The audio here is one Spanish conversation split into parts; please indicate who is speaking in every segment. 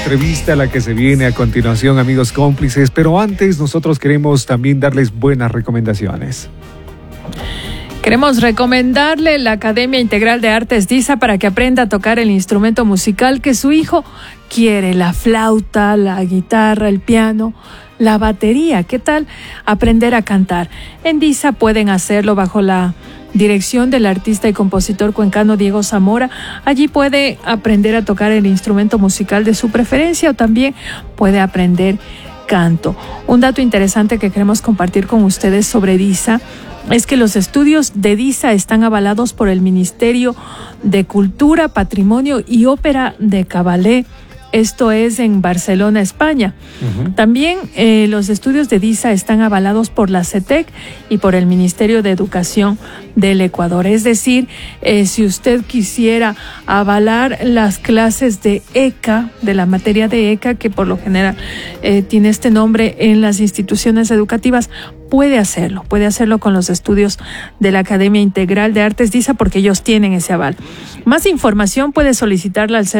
Speaker 1: entrevista, la que se viene a continuación, amigos cómplices, pero antes nosotros queremos también darles buenas recomendaciones.
Speaker 2: Queremos recomendarle la Academia Integral de Artes DISA para que aprenda a tocar el instrumento musical que su hijo quiere, la flauta, la guitarra, el piano, la batería. ¿Qué tal aprender a cantar? En DISA pueden hacerlo bajo la dirección del artista y compositor cuencano Diego Zamora. Allí puede aprender a tocar el instrumento musical de su preferencia o también puede aprender canto. Un dato interesante que queremos compartir con ustedes sobre DISA es que los estudios de DISA están avalados por el Ministerio de Cultura, Patrimonio y Ópera de Cabalet. Esto es en Barcelona, España. También los estudios de DISA están avalados por la CETEC y por el Ministerio de Educación del Ecuador. Es decir, si usted quisiera avalar las clases de ECA, de la materia de ECA, que por lo general tiene este nombre en las instituciones educativas, puede hacerlo con los estudios de la Academia Integral de Artes DISA porque ellos tienen ese aval. Más información puede solicitarla al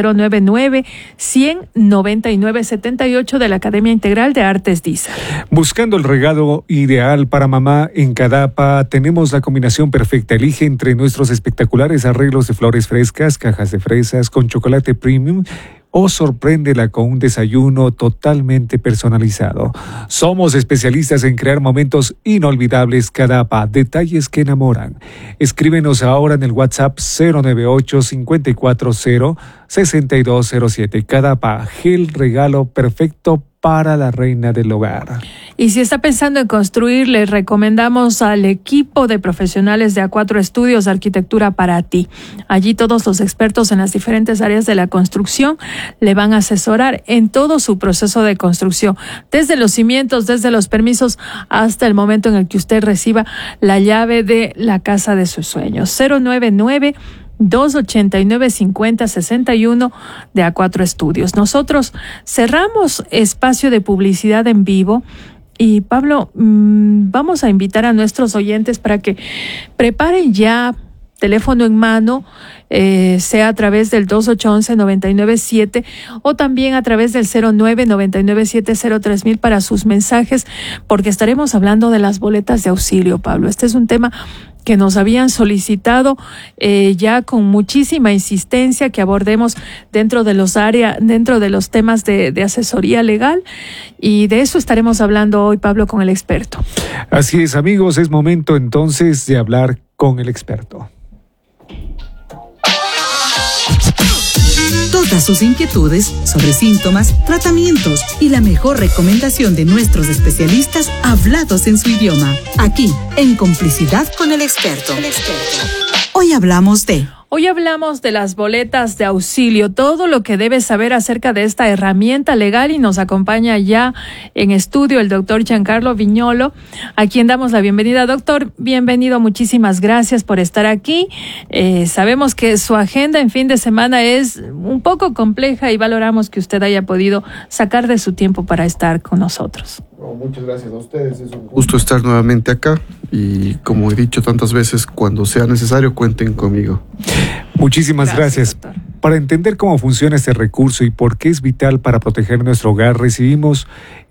Speaker 2: 099-100-9978 de la Academia Integral de Artes DISA.
Speaker 1: Buscando el regalo ideal para mamá en Cadapa, tenemos la combinación perfecta. Elige entre nuestros espectaculares arreglos de flores frescas, cajas de fresas con chocolate premium, o sorpréndela con un desayuno totalmente personalizado. Somos especialistas en crear momentos inolvidables. Cadapa, detalles que enamoran. Escríbenos ahora en el WhatsApp 098-540-6207. Cadapa, el regalo perfecto para la reina del hogar.
Speaker 2: Y si está pensando en construir, les recomendamos al equipo de profesionales de A4 Estudios de Arquitectura para ti. Allí todos los expertos en las diferentes áreas de la construcción le van a asesorar en todo su proceso de construcción, desde los cimientos, desde los permisos, hasta el momento en el que usted reciba la llave de la casa de sus sueños. 099-289-5061 de A4 Estudios. Nosotros cerramos espacio de publicidad en vivo y, Pablo, vamos a invitar a nuestros oyentes para que preparen ya teléfono en mano, sea a través del 2811-997 o también a través del 09-9970-3000 para sus mensajes, porque estaremos hablando de las boletas de auxilio, Pablo. Este es un tema que nos habían solicitado ya con muchísima insistencia que abordemos dentro de los temas de asesoría legal, y de eso estaremos hablando hoy, Pablo, con el experto.
Speaker 1: Así es, amigos, es momento entonces de hablar con el experto.
Speaker 3: Todas sus inquietudes sobre síntomas, tratamientos y la mejor recomendación de nuestros especialistas hablados en su idioma. Aquí, en Complicidad con el Experto. Hoy hablamos de
Speaker 2: las boletas de auxilio, todo lo que debes saber acerca de esta herramienta legal, y nos acompaña ya en estudio el doctor Giancarlo Viñolo, a quien damos la bienvenida. Doctor, bienvenido, muchísimas gracias por estar aquí. Sabemos que su agenda en fin de semana es un poco compleja y valoramos que usted haya podido sacar de su tiempo para estar con nosotros.
Speaker 4: Muchas gracias a ustedes, es un gusto estar nuevamente acá y, como he dicho tantas veces, cuando sea necesario cuenten conmigo.
Speaker 1: Muchísimas gracias. Para entender cómo funciona este recurso y por qué es vital para proteger nuestro hogar, recibimos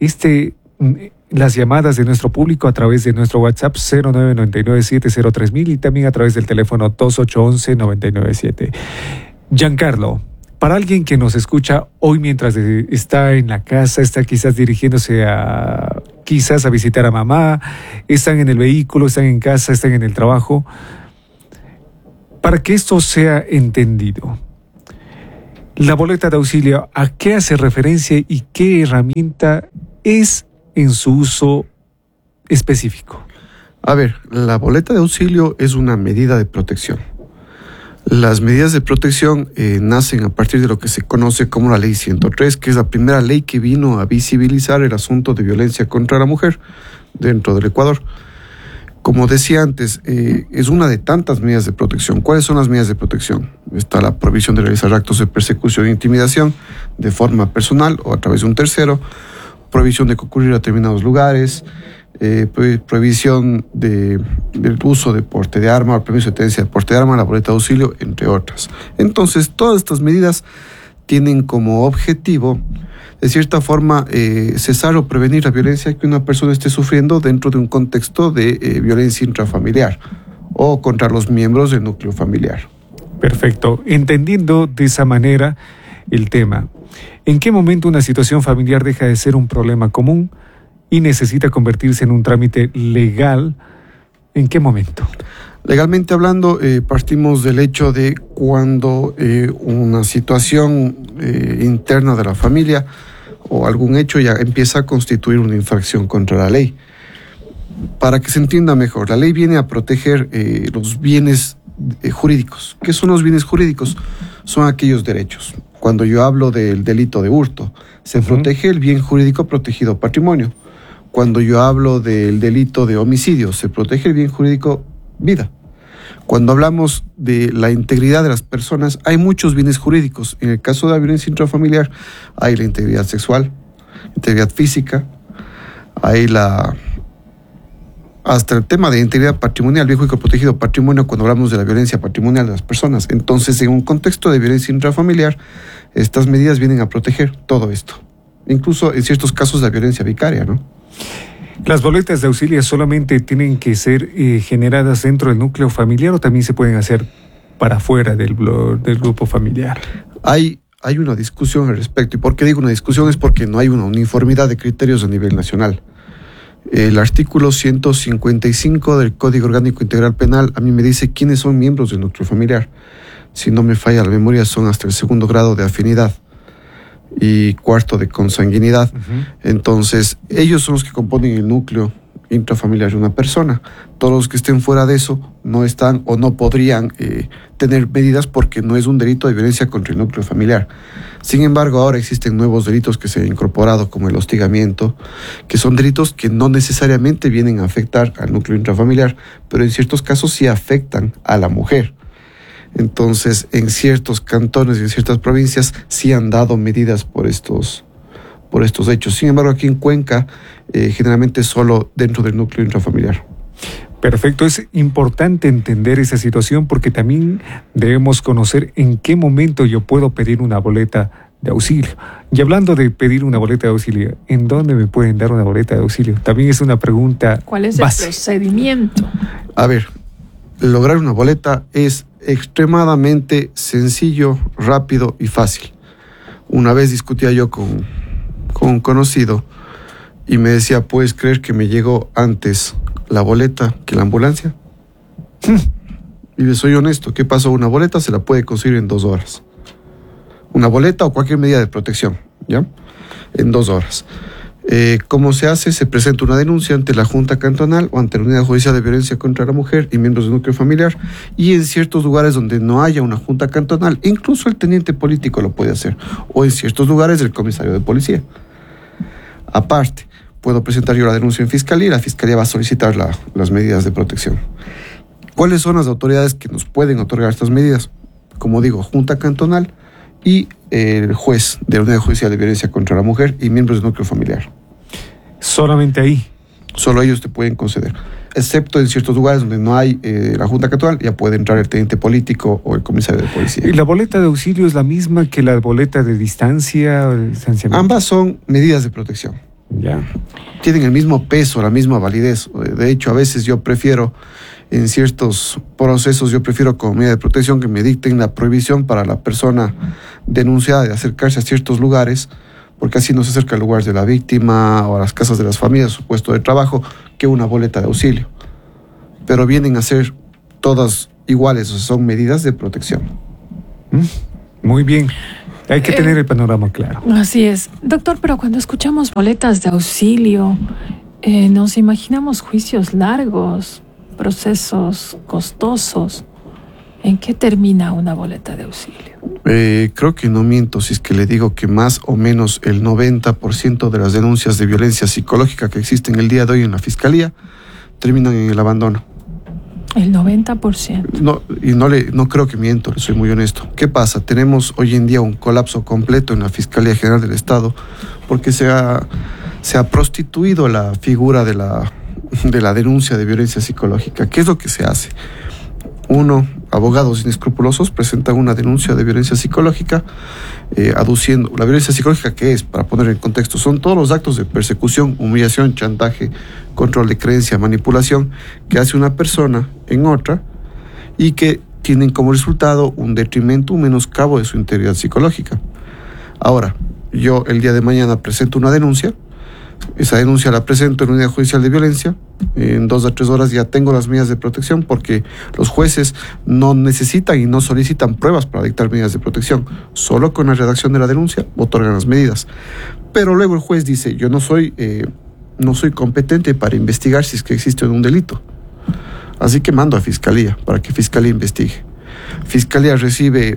Speaker 1: las llamadas de nuestro público a través de nuestro WhatsApp 0999703000 y también a través del teléfono 2811-997. Giancarlo, para alguien que nos escucha hoy mientras está en la casa, está quizás dirigiéndose a visitar a mamá, están en el vehículo, están en casa, están en el trabajo, para que esto sea entendido, la boleta de auxilio, ¿a qué hace referencia y qué herramienta es en su uso específico?
Speaker 4: A ver, la boleta de auxilio es una medida de protección. Las medidas de protección nacen a partir de lo que se conoce como la Ley 103, que es la primera ley que vino a visibilizar el asunto de violencia contra la mujer dentro del Ecuador. Como decía antes, es una de tantas medidas de protección. ¿Cuáles son las medidas de protección? Está la prohibición de realizar actos de persecución e intimidación de forma personal o a través de un tercero, prohibición de concurrir a determinados lugares, prohibición del uso de porte de arma, permiso de tenencia de porte de arma, la boleta de auxilio, entre otras. Entonces, todas estas medidas tienen como objetivo, de cierta forma, cesar o prevenir la violencia que una persona esté sufriendo dentro de un contexto de violencia intrafamiliar o contra los miembros del núcleo familiar.
Speaker 1: Perfecto. Entendiendo de esa manera el tema, ¿en qué momento una situación familiar deja de ser un problema común y necesita convertirse en un trámite legal? ¿En qué momento?
Speaker 4: Legalmente hablando, partimos del hecho de cuando una situación interna de la familia o algún hecho ya empieza a constituir una infracción contra la ley. Para que se entienda mejor, la ley viene a proteger los bienes jurídicos. ¿Qué son los bienes jurídicos? Son aquellos derechos. Cuando yo hablo del delito de hurto, se protege el bien jurídico protegido patrimonio. Cuando yo hablo del delito de homicidio, se protege el bien jurídico vida. Cuando hablamos de la integridad de las personas, hay muchos bienes jurídicos. En el caso de la violencia intrafamiliar, hay la integridad sexual, integridad física, hay hasta el tema de integridad patrimonial, bien jurídico protegido patrimonio, cuando hablamos de la violencia patrimonial de las personas. Entonces, en un contexto de violencia intrafamiliar, estas medidas vienen a proteger todo esto. Incluso en ciertos casos la violencia vicaria, ¿no?
Speaker 1: ¿Las boletas de auxilio solamente tienen que ser generadas dentro del núcleo familiar o también se pueden hacer para fuera del grupo familiar?
Speaker 4: Hay una discusión al respecto. ¿Y por qué digo una discusión? Es porque no hay una uniformidad de criterios a nivel nacional. El artículo 155 del Código Orgánico Integral Penal a mí me dice quiénes son miembros del núcleo familiar. Si no me falla la memoria, son hasta el 2º grado de afinidad y 4º de consanguinidad. Entonces, ellos son los que componen el núcleo intrafamiliar de una persona. Todos los que estén fuera de eso no están o no podrían tener medidas porque no es un delito de violencia contra el núcleo familiar. Sin embargo, ahora existen nuevos delitos que se han incorporado, como el hostigamiento, que son delitos que no necesariamente vienen a afectar al núcleo intrafamiliar, pero en ciertos casos sí afectan a la mujer. Entonces, en ciertos cantones y en ciertas provincias sí han dado medidas por estos hechos. Sin embargo, aquí en Cuenca, generalmente solo dentro del núcleo intrafamiliar.
Speaker 1: Perfecto, es importante entender esa situación porque también debemos conocer en qué momento yo puedo pedir una boleta de auxilio. Y hablando de pedir una boleta de auxilio, ¿en dónde me pueden dar una boleta de auxilio? También es una pregunta
Speaker 2: ¿Cuál es
Speaker 1: base.
Speaker 2: el procedimiento?
Speaker 4: A ver, lograr una boleta es extremadamente sencillo, rápido y fácil. Una vez discutía yo con un conocido y me decía, ¿puedes creer que me llegó antes la boleta que la ambulancia? Y le soy honesto, ¿qué pasó? Una boleta se la puede conseguir en 2 horas. Una boleta o cualquier medida de protección, ¿ya? En 2 horas. ¿Cómo se hace? Se presenta una denuncia ante la Junta Cantonal o ante la Unidad Judicial de Violencia contra la Mujer y miembros del núcleo familiar, y en ciertos lugares donde no haya una Junta Cantonal, incluso el teniente político lo puede hacer, o en ciertos lugares el comisario de policía. Aparte, puedo presentar yo la denuncia en Fiscalía y la Fiscalía va a solicitar las medidas de protección. ¿Cuáles son las autoridades que nos pueden otorgar estas medidas? Como digo, Junta Cantonal y el juez de la Unidad Judicial de Violencia contra la Mujer y miembros del núcleo familiar.
Speaker 1: Solamente ahí.
Speaker 4: Solo ellos te pueden conceder. Excepto en ciertos lugares donde no hay la Junta Cantonal, ya puede entrar el teniente político o el comisario de policía.
Speaker 1: ¿Y la boleta de auxilio es la misma que la boleta de distancia o de distanciamiento?
Speaker 4: Ambas son medidas de protección.
Speaker 1: Ya.
Speaker 4: Tienen el mismo peso, la misma validez. De hecho, a veces yo prefiero, en ciertos procesos, como medida de protección que me dicten la prohibición para la persona denunciada de acercarse a ciertos lugares, porque así no se acerca al lugar de la víctima o a las casas de las familias, su puesto de trabajo, que una boleta de auxilio. Pero vienen a ser todas iguales, o sea, son medidas de protección.
Speaker 1: Muy bien. Hay que tener el panorama claro.
Speaker 2: Así es. Doctor, pero cuando escuchamos boletas de auxilio, nos imaginamos juicios largos, procesos costosos. ¿En qué termina una boleta de auxilio?
Speaker 4: Creo que no miento si es que le digo que más o menos el 90% de las denuncias de violencia psicológica que existen el día de hoy en la Fiscalía terminan en el abandono.
Speaker 2: El 90%.
Speaker 4: No creo que miento, soy muy honesto. ¿Qué pasa? Tenemos hoy en día un colapso completo en la Fiscalía General del Estado porque se ha prostituido la figura de la denuncia de violencia psicológica. ¿Qué es lo que se hace? Abogados inescrupulosos presentan una denuncia de violencia psicológica, aduciendo la violencia psicológica, que es, para poner en contexto, son todos los actos de persecución, humillación, chantaje, control de creencia, manipulación que hace una persona en otra y que tienen como resultado un detrimento, un menoscabo de su integridad psicológica. Ahora, yo el día de mañana presento una denuncia. Esa denuncia la presento en una unidad judicial de violencia. En 2 a 3 horas ya tengo las medidas de protección, porque los jueces no necesitan y no solicitan pruebas para dictar medidas de protección. Solo con la redacción de la denuncia otorgan las medidas. Pero luego el juez dice: yo no soy competente para investigar si es que existe un delito. Así que mando a Fiscalía para que Fiscalía investigue. Fiscalía recibe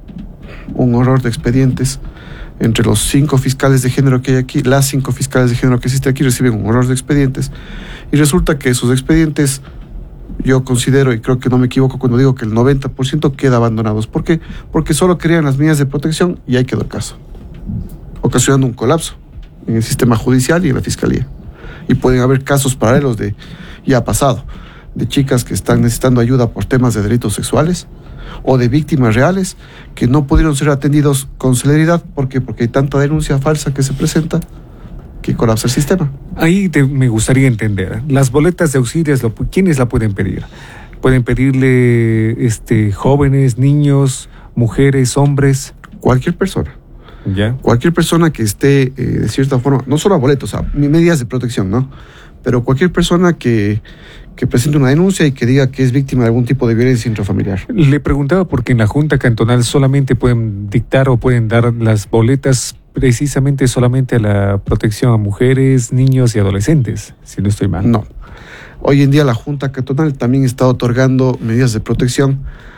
Speaker 4: un horror de expedientes. Entre los 5 fiscales de género que hay aquí, las 5 fiscales de género que existen aquí reciben un horror de expedientes. Y resulta que esos expedientes, yo considero, y creo que no me equivoco cuando digo que el 90% queda abandonados. ¿Por qué? Porque solo querían las medidas de protección y ahí quedó el caso, ocasionando un colapso en el sistema judicial y en la Fiscalía. Y pueden haber casos paralelos ya ha pasado, de chicas que están necesitando ayuda por temas de delitos sexuales, o de víctimas reales que no pudieron ser atendidos con celeridad. ¿Por qué? Porque hay tanta denuncia falsa que se presenta que colapsa el sistema.
Speaker 1: Ahí me gustaría entender, las boletas de auxilios, ¿quiénes la pueden pedir? ¿Pueden pedirle jóvenes, niños, mujeres, hombres?
Speaker 4: Cualquier persona.
Speaker 1: ¿Ya?
Speaker 4: Cualquier persona que esté, de cierta forma, no solo a boletos, a medidas de protección, ¿no? Pero cualquier persona que presente una denuncia y que diga que es víctima de algún tipo de violencia intrafamiliar.
Speaker 1: Le preguntaba porque en la Junta Cantonal solamente pueden dictar o pueden dar las boletas precisamente solamente a la protección a mujeres, niños y adolescentes, si no estoy mal.
Speaker 4: No. Hoy en día la Junta Cantonal también está otorgando medidas de protección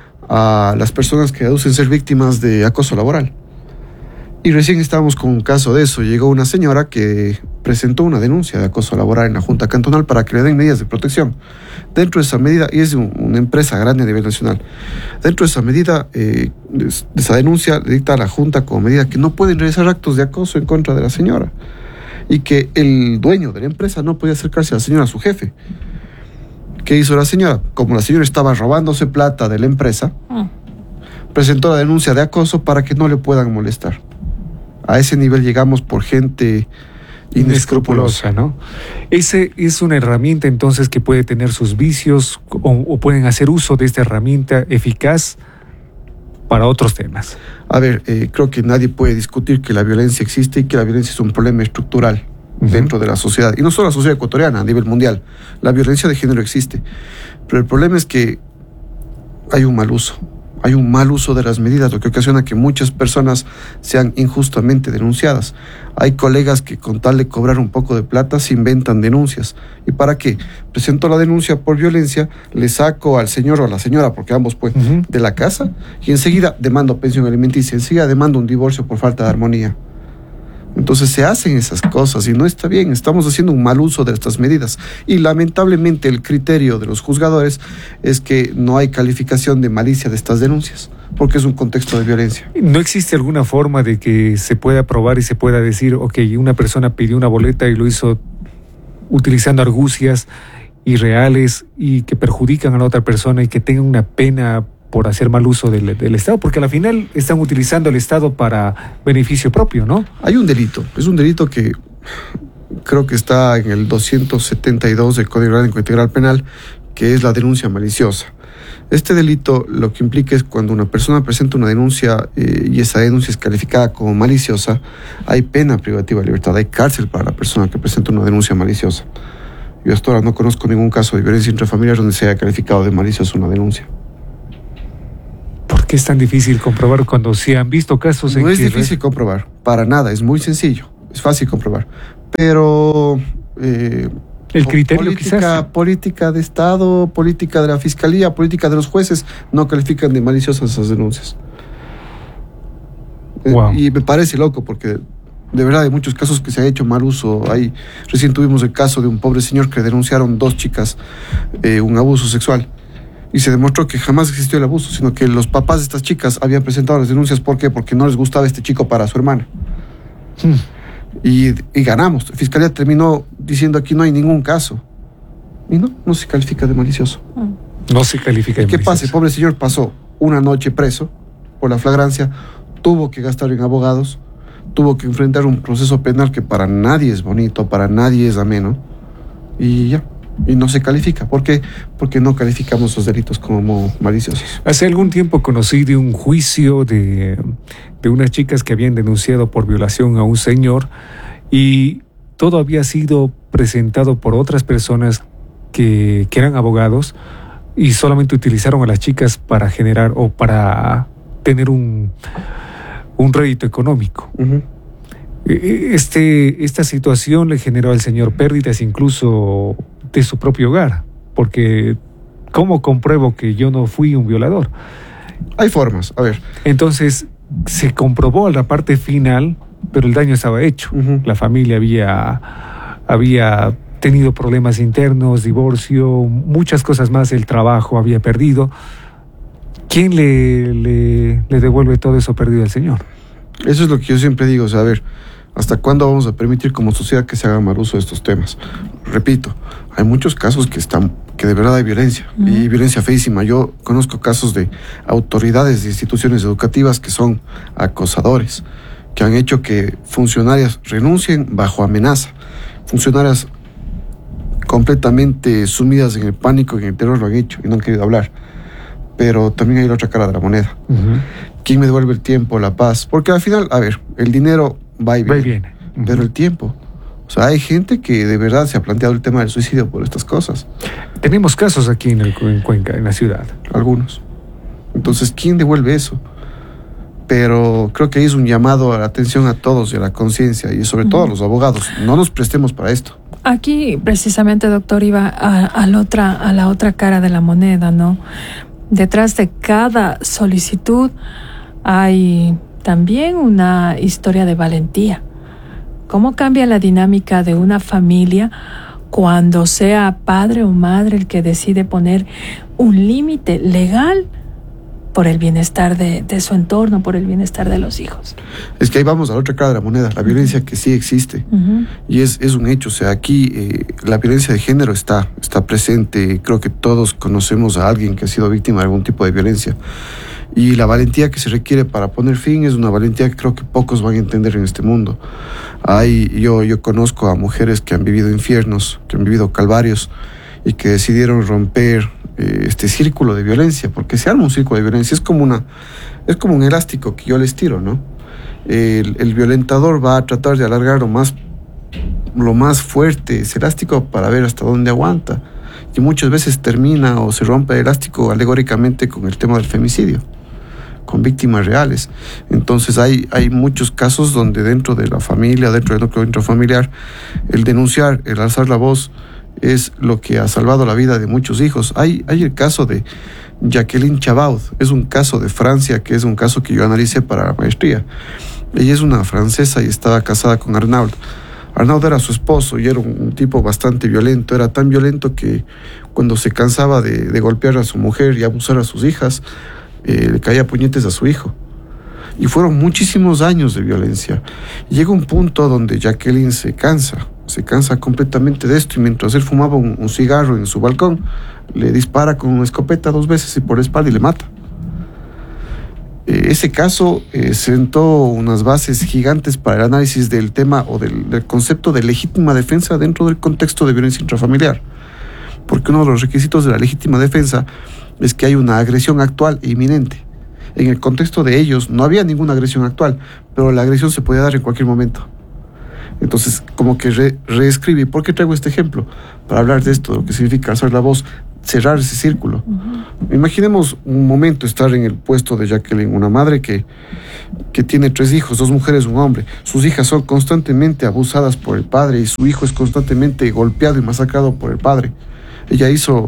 Speaker 4: a las personas que aducen ser víctimas de acoso laboral. Y recién estábamos con un caso de eso. Llegó una señora que presentó una denuncia de acoso laboral en la Junta Cantonal para que le den medidas de protección. Dentro de esa medida, y es de una empresa grande a nivel nacional, dentro de esa medida, de esa denuncia, le dicta a la Junta como medida que no pueden realizar actos de acoso en contra de la señora. Y que el dueño de la empresa no podía acercarse a la señora, a su jefe. ¿Qué hizo la señora? Como la señora estaba robándose plata de la empresa, presentó la denuncia de acoso para que no le puedan molestar. A ese nivel llegamos por gente inescrupulosa,
Speaker 1: ¿no? Ese es una herramienta entonces que puede tener sus vicios o pueden hacer uso de esta herramienta eficaz para otros temas.
Speaker 4: A ver, creo que nadie puede discutir que la violencia existe y que la violencia es un problema estructural dentro de la sociedad. Y no solo la sociedad ecuatoriana, a nivel mundial. La violencia de género existe. Pero el problema es que hay un mal uso. Hay un mal uso de las medidas, lo que ocasiona que muchas personas sean injustamente denunciadas. Hay colegas que con tal de cobrar un poco de plata se inventan denuncias. ¿Y para qué? Presento la denuncia por violencia, le saco al señor o a la señora, porque ambos pues, de la casa, y enseguida demando pensión alimenticia, enseguida demando un divorcio por falta de armonía. Entonces se hacen esas cosas y no está bien, estamos haciendo un mal uso de estas medidas. Y lamentablemente el criterio de los juzgadores es que no hay calificación de malicia de estas denuncias, porque es un contexto de violencia.
Speaker 1: ¿No existe alguna forma de que se pueda probar y se pueda decir, ok, una persona pidió una boleta y lo hizo utilizando argucias irreales y que perjudican a la otra persona y que tengan una pena por hacer mal uso del Estado? Porque al final están utilizando el Estado para beneficio propio, ¿no?
Speaker 4: Hay un delito, es un delito que creo que está en el 272 del Código Orgánico Integral Penal, que es la denuncia maliciosa. Este delito lo que implica es cuando una persona presenta una denuncia y esa denuncia es calificada como maliciosa, hay pena privativa de libertad, hay cárcel para la persona que presenta una denuncia maliciosa. Yo hasta ahora no conozco ningún caso de violencia intrafamiliar donde se haya calificado de maliciosa una denuncia.
Speaker 1: ¿Por qué es tan difícil comprobar cuando se han visto casos en que...
Speaker 4: No es difícil comprobar, para nada, es muy sencillo, es fácil comprobar. Pero...
Speaker 1: el criterio
Speaker 4: política de Estado, política de la Fiscalía, política de los jueces, no califican de maliciosas esas denuncias.
Speaker 1: Wow.
Speaker 4: Y me parece loco porque de verdad hay muchos casos que se ha hecho mal uso. Recién tuvimos el caso de un pobre señor que denunciaron 2 chicas un abuso sexual. Y se demostró que jamás existió el abuso, sino que los papás de estas chicas habían presentado las denuncias. ¿Por qué? Porque no les gustaba este chico para su hermana. Y ganamos. La Fiscalía terminó diciendo aquí no hay ningún caso. Y no se califica de malicioso.
Speaker 1: No se califica de
Speaker 4: ¿Qué pasa? El
Speaker 1: malicioso.
Speaker 4: pobre señor pasó una noche preso por la flagrancia, tuvo que gastar en abogados, tuvo que enfrentar un proceso penal que para nadie es bonito, para nadie es ameno, y ya. Y no se califica. ¿Por qué? Porque no calificamos esos delitos como maliciosos.
Speaker 1: Hace algún tiempo conocí de un juicio de unas chicas que habían denunciado por violación a un señor y todo había sido presentado por otras personas que eran abogados y solamente utilizaron a las chicas para generar o para tener un rédito económico.
Speaker 4: Uh-huh.
Speaker 1: Esta situación le generó al señor pérdidas incluso de su propio hogar, porque ¿cómo compruebo que yo no fui un violador?
Speaker 4: Hay formas, a ver.
Speaker 1: Entonces se comprobó a la parte final, pero el daño estaba hecho.
Speaker 4: Uh-huh.
Speaker 1: La familia había tenido problemas internos, divorcio, muchas cosas más, el trabajo había perdido. ¿Quién le devuelve todo eso perdido al señor?
Speaker 4: Eso es lo que yo siempre digo, o sea, a ver, ¿hasta cuándo vamos a permitir como sociedad que se haga mal uso de estos temas? Repito, hay muchos casos que de verdad hay violencia, y violencia feísima. Yo conozco casos de autoridades de instituciones educativas que son acosadores, que han hecho que funcionarias renuncien bajo amenaza. Funcionarias completamente sumidas en el pánico y en el terror lo han hecho y no han querido hablar. Pero también hay la otra cara de la moneda.
Speaker 1: Uh-huh.
Speaker 4: ¿Quién me devuelve el tiempo, la paz? Porque al final, a ver, el dinero va y viene.
Speaker 1: Uh-huh.
Speaker 4: Pero el tiempo. O sea, hay gente que de verdad se ha planteado el tema del suicidio por estas cosas.
Speaker 1: Tenemos casos aquí en Cuenca, en la ciudad.
Speaker 4: Algunos. Entonces, ¿quién devuelve eso? Pero creo que ahí es un llamado a la atención a todos y a la conciencia, y sobre todo a los abogados. No nos prestemos para esto.
Speaker 2: Aquí, precisamente, doctor, iba a la otra cara de la moneda, ¿no? Detrás de cada solicitud hay también una historia de valentía. ¿Cómo cambia la dinámica de una familia cuando sea padre o madre el que decide poner un límite legal por el bienestar de su entorno, por el bienestar de los hijos?
Speaker 4: Es que ahí vamos a la otra cara de la moneda, la violencia que sí existe.
Speaker 2: Uh-huh.
Speaker 4: Y es un hecho. O sea, aquí la violencia de género está presente. Creo que todos conocemos a alguien que ha sido víctima de algún tipo de violencia. Y la valentía que se requiere para poner fin es una valentía que creo que pocos van a entender en este mundo. Yo conozco a mujeres que han vivido infiernos, que han vivido calvarios y que decidieron romper este círculo de violencia, porque se arma un círculo de violencia. Es como un elástico que yo les tiro, ¿no? El violentador va a tratar de alargar lo más fuerte ese elástico para ver hasta dónde aguanta. Y muchas veces termina o se rompe el elástico alegóricamente con el tema del femicidio, con víctimas reales. Entonces hay muchos casos donde dentro de la familia, dentro del núcleo intrafamiliar, el denunciar, el alzar la voz es lo que ha salvado la vida de muchos hijos. Hay el caso de Jacqueline Chabaud, es un caso de Francia, que es un caso que yo analicé para la maestría. Ella es una francesa y estaba casada con Arnaud. Arnaud era su esposo y era un tipo bastante violento. Era tan violento que cuando se cansaba de golpear a su mujer y abusar a sus hijas, le caía puñetes a su hijo. Y fueron muchísimos años de violencia. Llega un punto donde Jacqueline se cansa completamente de esto, y mientras él fumaba un cigarro en su balcón, le dispara con una escopeta 2 veces y por la espalda y le mata. Ese caso sentó unas bases gigantes para el análisis del tema o del concepto de legítima defensa dentro del contexto de violencia intrafamiliar. Porque uno de los requisitos de la legítima defensa es que hay una agresión actual e inminente. En el contexto de ellos no había ninguna agresión actual, pero la agresión se podía dar en cualquier momento. Entonces, como que reescribí. ¿Por qué traigo este ejemplo? Para hablar de esto, de lo que significa alzar la voz, cerrar ese círculo. Uh-huh. Imaginemos un momento estar en el puesto de Jacqueline, una madre que tiene 3 hijos, 2 mujeres, un hombre. Sus hijas son constantemente abusadas por el padre y su hijo es constantemente golpeado y masacrado por el padre. Ella hizo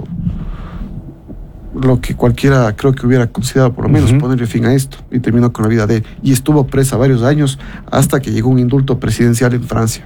Speaker 4: lo que cualquiera creo que hubiera considerado, por lo menos, ponerle fin a esto, y terminó con la vida de él. Y estuvo presa varios años hasta que llegó un indulto presidencial en Francia.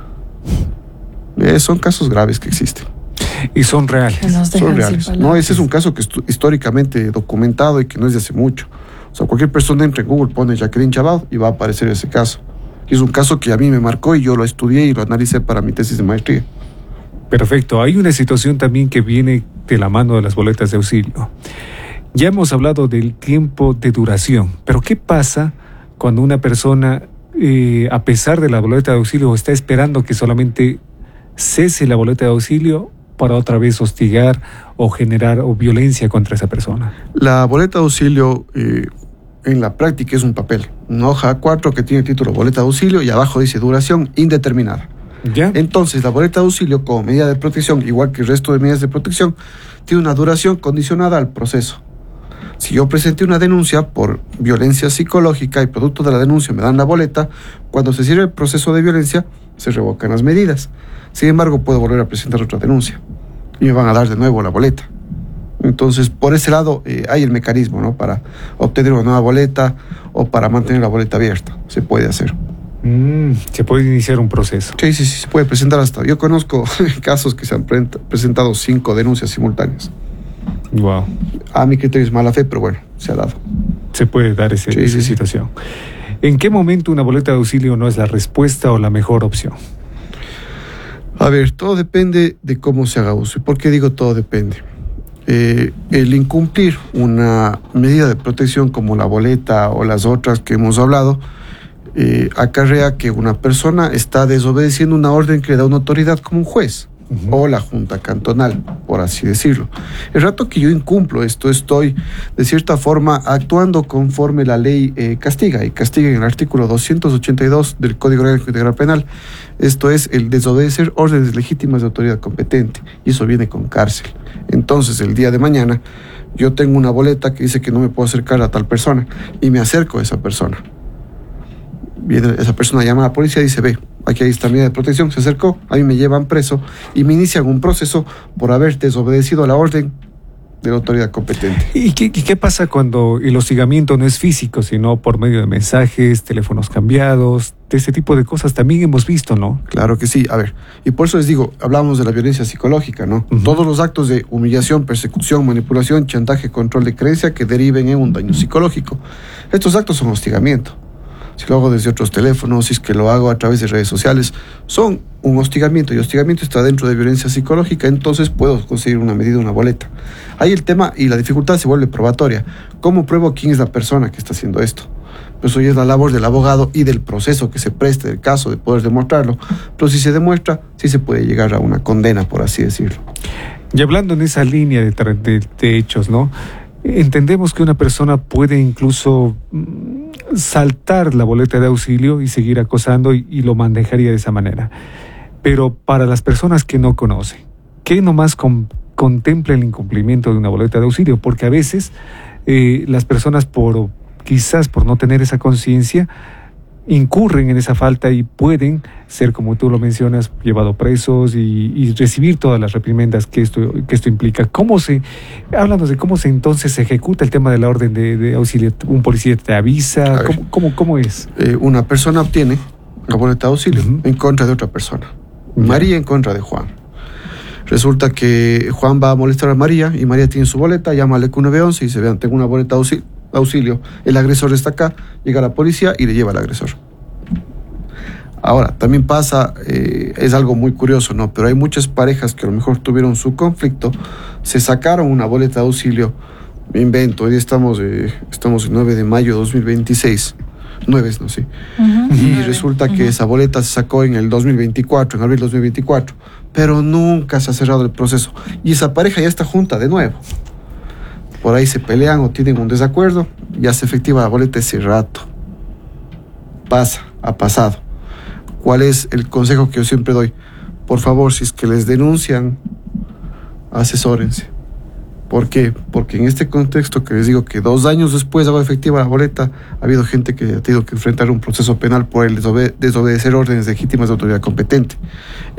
Speaker 4: Son casos graves que existen.
Speaker 1: Y son reales.
Speaker 4: Son reales. No, ese es un caso que es históricamente documentado y que no es de hace mucho. O sea, cualquier persona entra en Google, pone Jacqueline Chabaud y va a aparecer ese caso. Y es un caso que a mí me marcó y yo lo estudié y lo analicé para mi tesis de maestría.
Speaker 1: Perfecto. Hay una situación también que viene de la mano de las boletas de auxilio. Ya hemos hablado del tiempo de duración, pero ¿qué pasa cuando una persona, a pesar de la boleta de auxilio, está esperando que solamente cese la boleta de auxilio para otra vez hostigar o generar violencia contra esa persona?
Speaker 4: La boleta de auxilio en la práctica es un papel, una hoja A4 que tiene el título boleta de auxilio y abajo dice duración indeterminada.
Speaker 1: ¿Ya?
Speaker 4: Entonces la boleta de auxilio como medida de protección, igual que el resto de medidas de protección, tiene una duración condicionada al proceso. Si yo presenté una denuncia por violencia psicológica y producto de la denuncia me dan la boleta, cuando se cierre el proceso de violencia se revocan las medidas. Sin embargo, puedo volver a presentar otra denuncia y me van a dar de nuevo la boleta. Entonces, por ese lado hay el mecanismo, ¿no?, para obtener una nueva boleta o para mantener la boleta abierta. Se puede hacer.
Speaker 1: Se puede iniciar un proceso.
Speaker 4: Sí, se puede presentar hasta... Yo conozco casos que se han presentado 5 denuncias simultáneas.
Speaker 1: Wow.
Speaker 4: A mi criterio es mala fe, pero bueno, se ha dado.
Speaker 1: Se puede dar esa situación. ¿En qué momento una boleta de auxilio no es la respuesta o la mejor opción?
Speaker 4: A ver, todo depende de cómo se haga uso. ¿Y por qué digo todo depende? El incumplir una medida de protección como la boleta o las otras que hemos hablado, acarrea que una persona está desobedeciendo una orden que le da una autoridad como un juez o la junta cantonal, por así decirlo. El rato que yo incumplo esto, estoy de cierta forma actuando conforme la ley castiga, y castiga en el artículo 282 del Código Orgánico Integral Penal. Esto es el desobedecer órdenes legítimas de autoridad competente, y eso viene con cárcel. Entonces, el día de mañana, yo tengo una boleta que dice que no me puedo acercar a tal persona, y me acerco a esa persona. Viene esa persona, llama a la policía y dice, ve, aquí hay esta medida de protección, se acercó, a mí me llevan preso y me inician un proceso por haber desobedecido a la orden de la autoridad competente.
Speaker 1: ¿Y qué pasa cuando el hostigamiento no es físico, sino por medio de mensajes, teléfonos cambiados, de ese tipo de cosas también hemos visto, ¿no?
Speaker 4: Claro que sí, a ver, y por eso les digo, hablamos de la violencia psicológica, ¿no? Todos los actos de humillación, persecución, manipulación, chantaje, control de creencia que deriven en un daño psicológico. Estos actos son hostigamiento. Si lo hago desde otros teléfonos, si es que lo hago a través de redes sociales, son un hostigamiento, y hostigamiento está dentro de violencia psicológica, entonces puedo conseguir una medida, una boleta. Ahí el tema y la dificultad se vuelve probatoria. ¿Cómo pruebo quién es la persona que está haciendo esto? Pues hoy es la labor del abogado y del proceso que se preste del caso de poder demostrarlo, pero si se demuestra, sí se puede llegar a una condena, por así decirlo.
Speaker 1: Y hablando en esa línea de hechos, ¿no? Entendemos que una persona puede incluso saltar la boleta de auxilio y seguir acosando y lo manejaría de esa manera. Pero para las personas que no conocen, ¿qué nomás contempla el incumplimiento de una boleta de auxilio? Porque a veces las personas quizás por no tener esa conciencia incurren en esa falta y pueden ser, como tú lo mencionas, llevados presos y recibir todas las reprimendas que esto implica. Háblanos de cómo entonces se ejecuta el tema de la orden de auxilio. ¿Un policía te avisa? ¿Cómo es?
Speaker 4: Una persona obtiene la boleta de auxilio en contra de otra persona. María en contra de Juan. Resulta que Juan va a molestar a María y María tiene su boleta, llama al EQ911 y dice, vean, tengo una boleta de auxilio, el agresor está acá, llega la policía y le lleva al agresor. Ahora, también pasa, es algo muy curioso, ¿no? Pero hay muchas parejas que a lo mejor tuvieron su conflicto, se sacaron una boleta de auxilio, me invento, hoy estamos el 9 de mayo de 2026, 9, no sé, y resulta que esa boleta se sacó en el 2024, en abril de 2024, pero nunca se ha cerrado el proceso, y esa pareja ya está junta de nuevo. Por ahí se pelean o tienen un desacuerdo, ya se efectiva la boleta ese rato. Ha pasado. ¿Cuál es el consejo que yo siempre doy? Por favor, si es que les denuncian, asesórense. ¿Por qué? Porque en este contexto que les digo que 2 años después de haber efectiva la boleta, ha habido gente que ha tenido que enfrentar un proceso penal por el desobedecer órdenes legítimas de autoridad competente.